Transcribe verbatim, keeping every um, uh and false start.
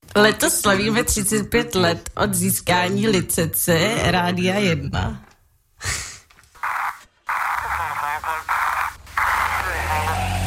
Letos slavíme třicet pět let od získání licence Rádia jedna.